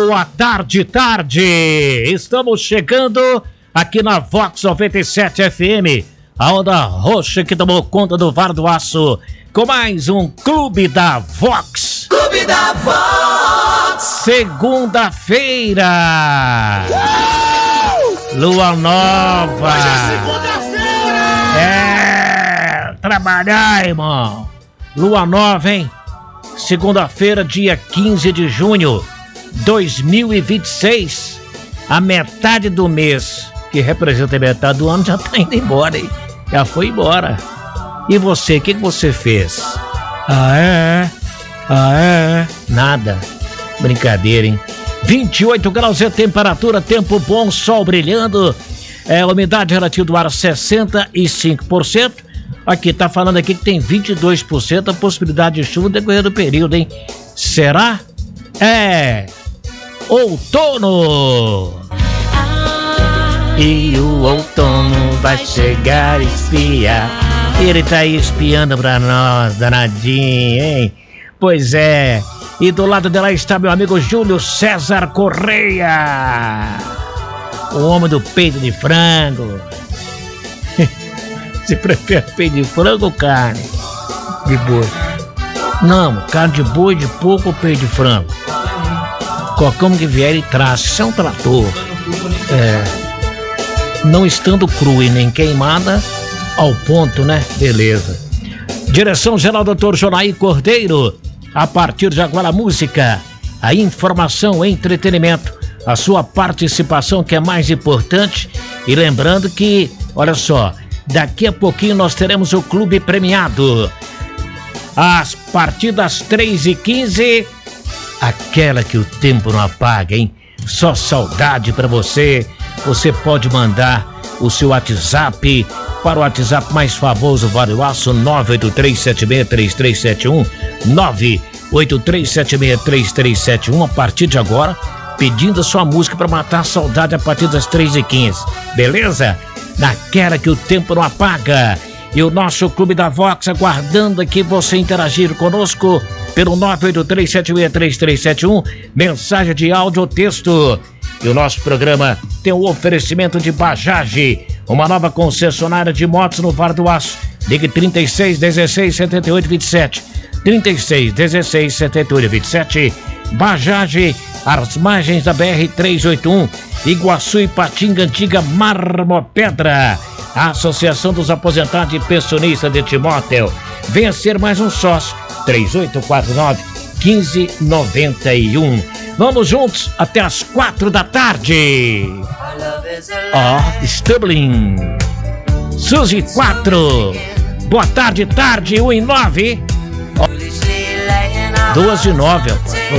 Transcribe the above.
boa tarde, Estamos chegando aqui na Vox 97 FM, a onda roxa que tomou conta do VAR do Aço, com mais um Clube da Vox. Clube da Vox. Segunda-feira. Lua nova. Hoje é segunda-feira. Trabalhar, irmão. Lua nova, hein? Segunda-feira, dia 15 de junho 2026, a metade do mês, que representa a metade do ano, já tá indo embora, hein? Já foi embora. E você, o que você fez? Nada. Brincadeira, hein? 28 graus é a temperatura, tempo bom, sol brilhando, umidade relativa do ar 65%. Aqui, tá falando aqui que tem 22% a possibilidade de chuva no decorrer do período, hein? Será? Outono! E o outono vai chegar espiar. Ele tá aí espiando pra nós, danadinho, hein? Pois é. E do lado dela está meu amigo Júlio César Correia, o homem do peito de frango. Você prefere peito de frango ou carne de boi? Não, carne de boi, de porco ou peito de frango? Qualquer que vier e traz, isso é um trator. Não estando cru e nem queimada, ao ponto, né? Beleza. Direção geral Dr. Jonaí Cordeiro. A partir de agora, a música, a informação, o entretenimento, a sua participação que é mais importante. E lembrando que, olha só, daqui a pouquinho nós teremos o Clube Premiado. A partir das 3h15, aquela que o tempo não apaga, hein? Só saudade pra você. Você pode mandar o seu WhatsApp para o WhatsApp mais famoso, VAR do Aço, 983763371, 983763371, a partir de agora, pedindo a sua música para matar a saudade a partir das 3h15, beleza? Naquela que o tempo não apaga. E o nosso Clube da Vox aguardando aqui você interagir conosco pelo 983763371, mensagem de áudio ou texto. E o nosso programa tem o oferecimento de Bajaj, uma nova concessionária de motos no VAR do Aço. Ligue 36 16 78 27, 36 16 78 27. Bajaj, às margens da BR-381, Iguaçu e Patinga, antiga Marmopedra. A Associação dos Aposentados e Pensionistas de Timóteo. Venha ser mais um sócio. 3849-1591. Vamos juntos até as 4 da tarde. Stubbling. Suzy 4. Boa tarde, 1h09. 2h09.